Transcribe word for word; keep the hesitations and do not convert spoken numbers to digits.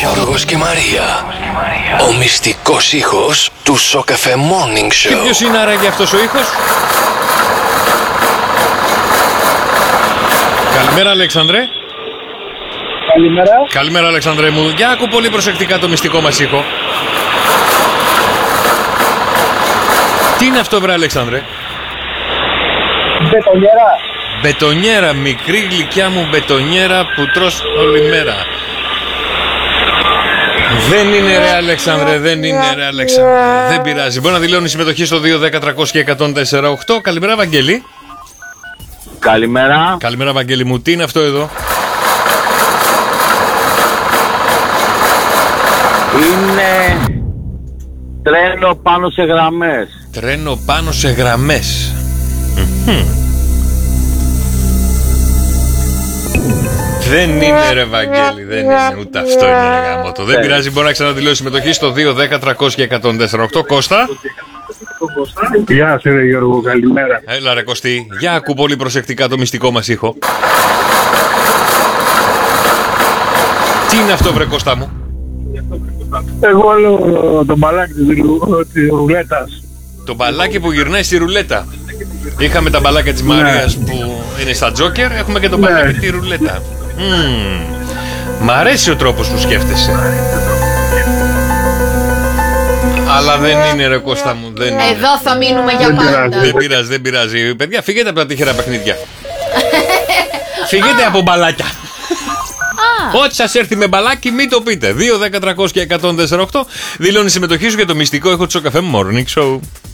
Γιώργος και Μαρία. Ο μυστικός ήχος του Σοκαφέ Morning Show. Και ποιος είναι άραγε αυτός ο ήχος? Καλημέρα, Αλέξανδρε. Καλημέρα. Καλημέρα, Αλέξανδρε μου. Για άκου πολύ προσεκτικά το μυστικό μας ήχο. Τι είναι αυτό, βρε Αλέξανδρε? Μπετονιέρα. Μπετονιέρα, μικρή γλυκιά μου μπετονιέρα που τρως όλη μέρα. Δεν είναι ρε Αλέξανδρε, δεν είναι ρε Αλέξανδρε. Δεν πειράζει. Μπορεί να δηλώνει συμμετοχή στο δύο δέκα τριακόσια εκατόν τέσσερα οκτώ. Καλημέρα, Βαγγέλη. Καλημέρα. Καλημέρα, Βαγγέλη μου. Τι είναι αυτό εδώ? Είναι τρένο πάνω σε γραμμές. Τρένο πάνω σε γραμμές. Δεν είναι ρε Βαγγέλη, δεν είναι ούτε αυτό είναι ρε γαμώτο. Δεν πειράζει, μπορεί να ξαναδηλώσει συμμετοχή στο δύο δέκα τριακόσια εκατόν τέσσερα οκτώ. Κώστα. Γεια σου ρε Γιώργο, καλημέρα. Έλα ρε Κωστή, για ακού πολύ προσεκτικά το μυστικό μας ήχο. Τι είναι αυτό βρε Κώστα μου? Εγώ λέω το μπαλάκι της ρου- της ρουλέτας. Το μπαλάκι που γυρνάει στη ρουλέτα. Είχαμε τα μπαλάκια της Μαρίας που είναι στα τζόκερ, έχουμε και το Ναι. μπαλάκι τη ρουλέτα. Μμμ. Μ' αρέσει ο τρόπος που σκέφτεσαι. Αλλά δεν είναι ρε Κώστα μου, δεν είναι. Εδώ θα μείνουμε για Δεν πάντα. πειράζει. Δεν πειράζει, δεν πειράζει. Παιδιά, φύγετε από τα τυχερά παιχνίδια. Φύγετε από μπαλάκια. Ό,τι σας έρθει με μπαλάκι, μην το πείτε. δύο δέκα τριακόσια εκατόν τέσσερα οκτώ. Δηλώνει συμμετοχή σου για το μυστικό ήχο του Σοκαφέ Morning Show.